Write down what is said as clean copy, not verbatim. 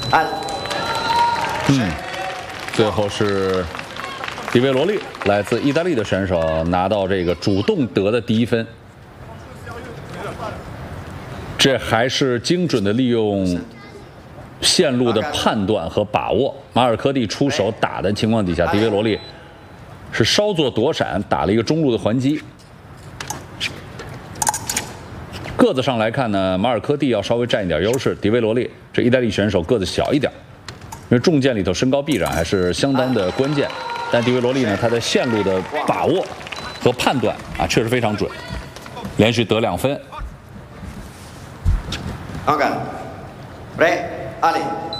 最后是迪维罗利，来自意大利的选手拿到这个主动得的第1分。这还是精准的利用线路的判断和把握。马尔科蒂出手打的情况底下，迪维罗利是稍作躲闪，打了一个中路的还击。个子上来看呢，马尔科蒂要稍微占一点优势。迪维罗利这意大利选手个子小一点，因为重剑里头身高臂展还是相当的关键。但迪维罗利呢，他在线路的把握和判断啊，确实非常准，连续得2分。 Pre, Ali.